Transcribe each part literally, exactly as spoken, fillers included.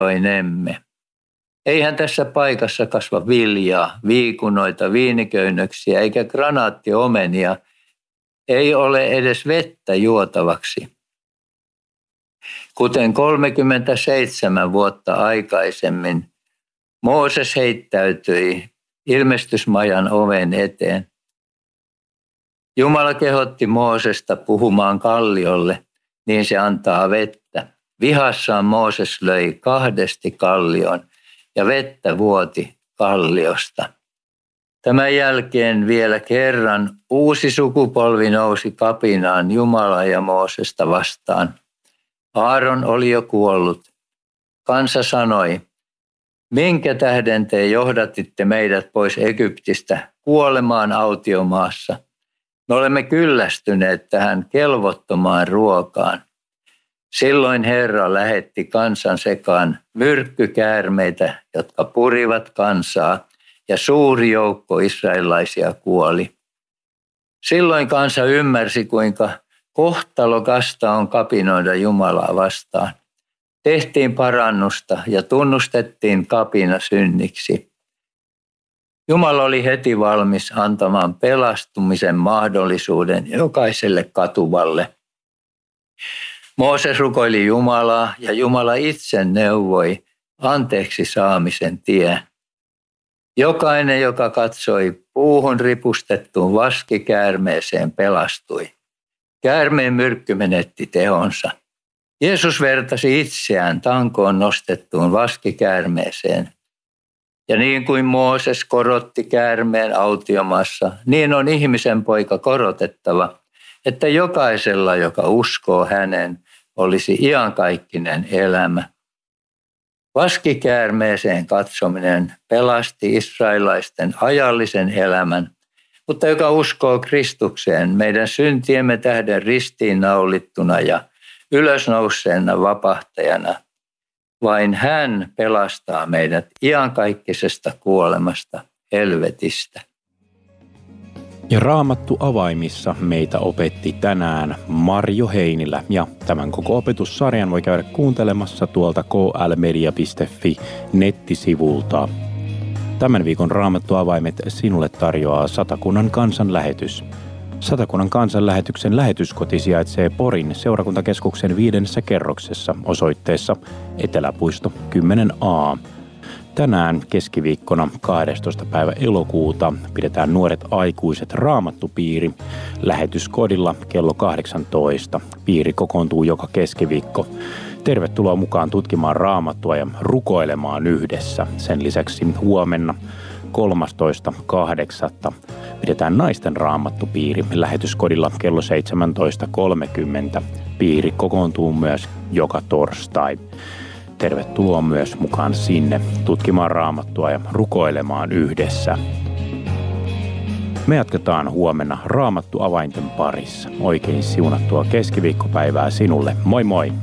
emme. Eihän tässä paikassa kasva viljaa, viikunoita, viiniköynnöksiä eikä granaattiomenia. Ei ole edes vettä juotavaksi. Kuten kolmekymmentäseitsemän vuotta aikaisemmin, Mooses heittäytyi ilmestysmajan oven eteen. Jumala kehotti Moosesta puhumaan kalliolle, niin se antaa vettä. Vihassaan Mooses löi kahdesti kallion ja vettä vuoti kalliosta. Tämän jälkeen vielä kerran uusi sukupolvi nousi kapinaan Jumalaa ja Moosesta vastaan. Aaron oli jo kuollut. Kansa sanoi, minkä tähden te johdatitte meidät pois Egyptistä kuolemaan autiomaassa? Me olemme kyllästyneet tähän kelvottomaan ruokaan. Silloin Herra lähetti kansan sekaan myrkkykäärmeitä, jotka purivat kansaa, ja suuri joukko israelaisia kuoli. Silloin kansa ymmärsi, kuinka kohtalokasta on kapinoida Jumalaa vastaan. Tehtiin parannusta ja tunnustettiin kapina synniksi. Jumala oli heti valmis antamaan pelastumisen mahdollisuuden jokaiselle katuvalle. Mooses rukoili Jumalaa ja Jumala itse neuvoi anteeksi saamisen tien. Jokainen, joka katsoi puuhun ripustettuun vaskikäärmeeseen, pelastui. Käärmeen myrkky menetti tehonsa. Jeesus vertasi itseään tankoon nostettuun vaskikäärmeeseen. Ja niin kuin Mooses korotti käärmeen autiomaassa, niin on ihmisen poika korotettava, että jokaisella, joka uskoo hänen, olisi iankaikkinen elämä. Vaskikäärmeeseen katsominen pelasti israelaisten ajallisen elämän, mutta joka uskoo Kristukseen meidän syntiemme tähden ristiin naulittuna ja ylösnouseena vapahtajana, vain hän pelastaa meidät iankaikkisesta kuolemasta, helvetistä. Ja Raamattu avaimissa meitä opetti tänään Marjo Heinilä, ja tämän koko opetussarjan voi käydä kuuntelemassa tuolta k l media piste f i nettisivulta. Tämän viikon Raamattu avaimet sinulle tarjoaa Satakunnan kansanlähetys. Satakunnan kansanlähetyksen lähetyskoti sijaitsee Porin seurakuntakeskuksen viidennessä kerroksessa osoitteessa Eteläpuisto kymmenen A. Tänään keskiviikkona kahdestoista päivä elokuuta pidetään Nuoret aikuiset raamattupiiri lähetyskodilla kello kahdeksantoista. Piiri kokoontuu joka keskiviikko. Tervetuloa mukaan tutkimaan raamattua ja rukoilemaan yhdessä. Sen lisäksi huomenna kolmastoista kahdeksatta pidetään naisten raamattupiiri lähetyskodilla kello seitsemäntoista kolmekymmentä. Piiri kokoontuu myös joka torstai. Tervetuloa myös mukaan sinne tutkimaan raamattua ja rukoilemaan yhdessä. Me jatketaan huomenna Raamattu avainten parissa. Oikein siunattua keskiviikkopäivää sinulle. Moi moi!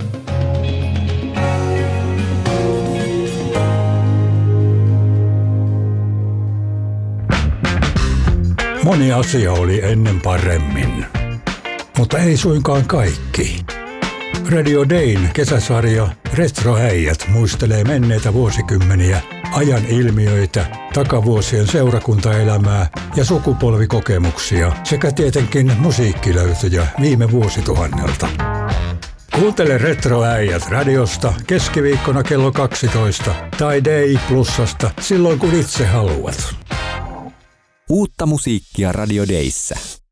Moni asia oli ennen paremmin, mutta ei suinkaan kaikki. Radio Dayn kesäsarja Retroäijät muistelee menneitä vuosikymmeniä, ajan ilmiöitä, takavuosien seurakuntaelämää ja sukupolvikokemuksia sekä tietenkin musiikkilöytöjä viime vuosituhannelta. Kuuntele Retroäijät radiosta keskiviikkona kello kaksitoista tai Day Plusasta silloin kun itse haluat. Uutta musiikkia Radio Dayssä.